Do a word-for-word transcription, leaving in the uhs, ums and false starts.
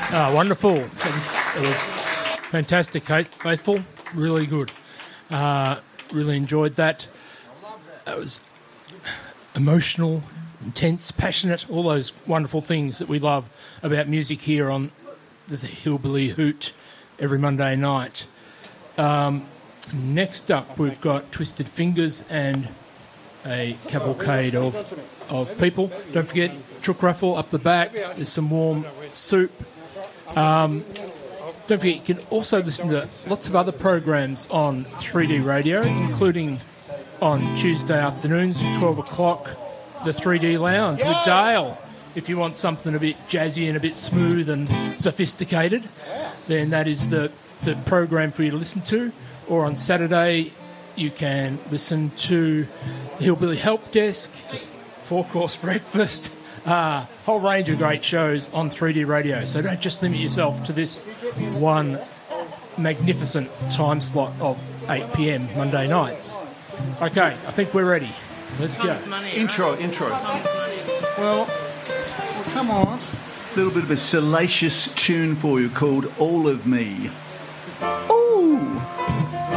Ah, wonderful. It was, it was fantastic, Kate. Faithful. Really good. Uh, really enjoyed that. It was emotional, intense, passionate, all those wonderful things that we love about music here on the Hillbilly Hoot every Monday night. Um, next up, we've got Twisted Fingers and a cavalcade of of people. Don't forget, Chook Raffle up the back. There's some warm soup. Um, don't forget, you can also listen to lots of other programs on three D Radio, including on Tuesday afternoons, twelve o'clock, the three D Lounge with Dale. If you want something a bit jazzy and a bit smooth and sophisticated, then that is the, the program for you to listen to. Or on Saturday, you can listen to the Hillbilly Help Desk, four-course breakfast, a uh, whole range of great shows on three D Radio. So don't just limit yourself to this one magnificent time slot of eight p.m. Monday nights. Okay, I think we're ready. Let's go. Money, intro, right? intro. Well, well, come on. A little bit of a salacious tune for you called All of Me.